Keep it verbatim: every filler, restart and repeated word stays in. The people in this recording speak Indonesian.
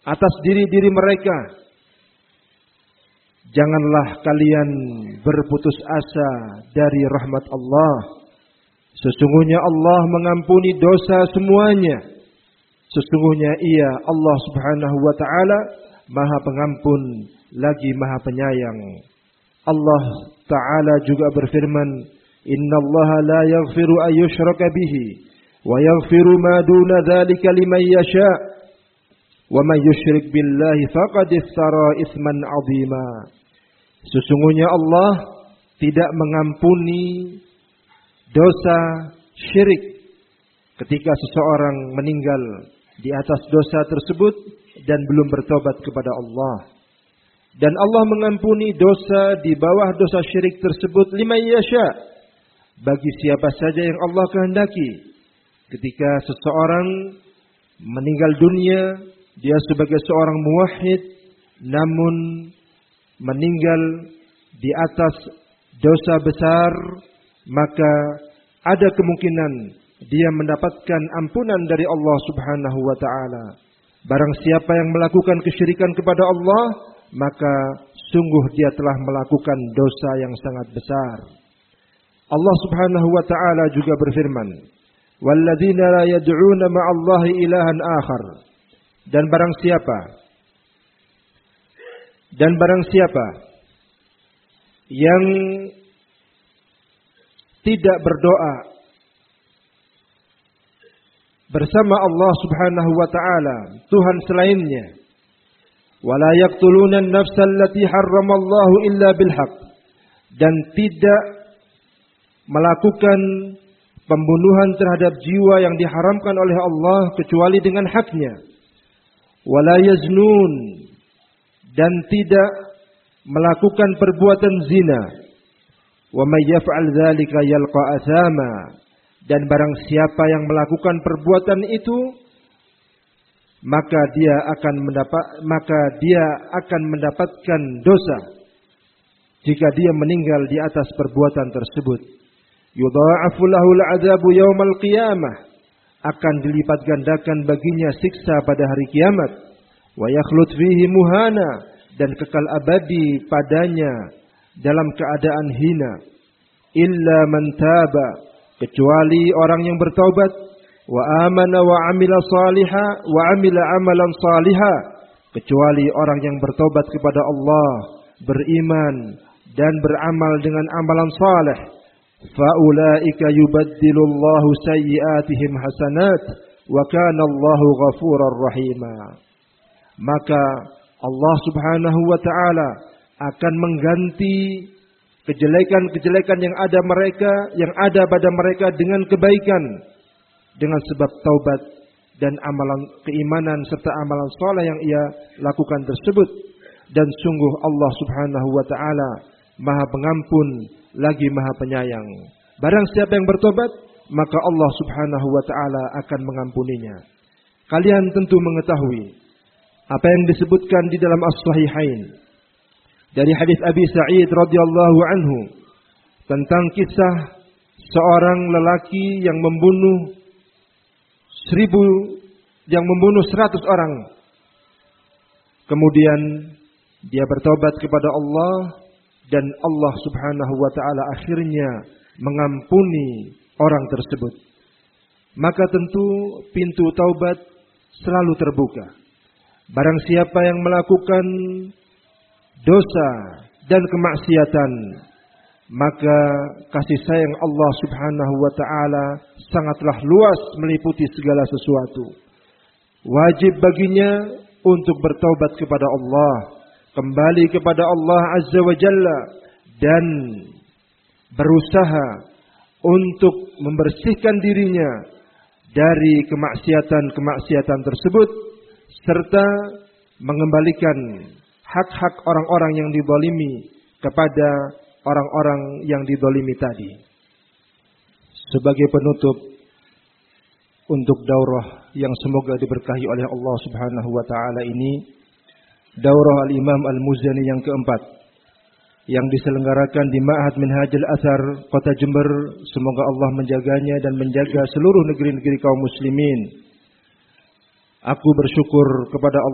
atas diri-diri mereka. Janganlah kalian berputus asa dari rahmat Allah. Sesungguhnya Allah mengampuni dosa semuanya. Sesungguhnya Ia Allah Subhanahu wa taala Maha Pengampun lagi Maha Penyayang. Allah Ta'ala juga berfirman, Innallaha la yaghfiru an yushraka bihi wa yaghfiru ma duna dzalika liman yasha wa man yusyrik billahi faqad iftara itsman 'azima. Sesungguhnya Allah tidak mengampuni dosa syirik ketika seseorang meninggal di atas dosa tersebut dan belum bertobat kepada Allah. Dan Allah mengampuni dosa di bawah dosa syirik tersebut liman yasha, bagi siapa saja yang Allah kehendaki. Ketika seseorang meninggal dunia, dia sebagai seorang muwahhid namun meninggal di atas dosa besar, maka ada kemungkinan dia mendapatkan ampunan dari Allah Subhanahu wa taala. Barang siapa yang melakukan kesyirikan kepada Allah, maka sungguh dia telah melakukan dosa yang sangat besar. Allah Subhanahu wa taala juga berfirman, "Walladzina la yad'una ma'allahi ilahan akhar." Dan barang siapa dan barang siapa yang tidak berdoa bersama Allah Subhanahu wa taala, Tuhan selainnya, wala yaqtuluna an-nafsa allati harramallahu illa bil haqq, dan tidak melakukan pembunuhan terhadap jiwa yang diharamkan oleh Allah kecuali dengan haknya, wala yaznun, dan tidak melakukan perbuatan zina, wa may yaf'al dzalika yalqa athama, dan barang siapa yang melakukan perbuatan itu, maka dia akan mendapat maka dia akan mendapatkan dosa jika dia meninggal di atas perbuatan tersebut. Yudha'afu lahul 'adzabu yaumal qiyamah, akan dilipat gandakan baginya siksa pada hari kiamat. Wa yakhlud fihi muhana, dan kekal abadi padanya dalam keadaan hina. Illa man taba, kecuali orang yang bertaubat, wa amana wa amila salihah wa amila amalan salihah, kecuali orang yang bertobat kepada Allah, beriman dan beramal dengan amalan saleh. Faulaika yubaddilullahu sayyi'atihim hasanat wa kana Allahu ghafurar rahima. Maka Allah Subhanahu wa taala akan mengganti kejelekan-kejelekan yang ada mereka yang ada pada mereka dengan kebaikan, dengan sebab taubat dan amalan keimanan serta amalan saleh yang ia lakukan tersebut. Dan sungguh Allah Subhanahu wa taala Maha Pengampun lagi Maha Penyayang. Barang siapa yang bertobat, maka Allah Subhanahu wa taala akan mengampuninya. Kalian tentu mengetahui apa yang disebutkan di dalam As-Sahihain dari hadis Abi Sa'id radhiyallahu anhu tentang kisah seorang lelaki yang membunuh seribu yang membunuh seratus orang. Kemudian dia bertobat kepada Allah dan Allah Subhanahu wa taala akhirnya mengampuni orang tersebut. Maka tentu pintu taubat selalu terbuka. Barang siapa yang melakukan dosa dan kemaksiatan, maka kasih sayang Allah Subhanahu wa taala sangatlah luas meliputi segala sesuatu. Wajib baginya untuk bertaubat kepada Allah, kembali kepada Allah Azza wa Jalla, dan berusaha untuk membersihkan dirinya dari kemaksiatan-kemaksiatan tersebut, serta mengembalikan hak-hak orang-orang yang dizalimi kepada orang-orang yang dizalimi tadi. Sebagai penutup untuk daurah yang semoga diberkahi oleh Allah Subhanahu wa taala ini, daurah Al-Imam Al-Muzani yang keempat yang diselenggarakan di Ma'had Minhajul Athar Kota Jember. Semoga Allah menjaganya dan menjaga seluruh negeri-negeri kaum muslimin. Aku bersyukur kepada Allah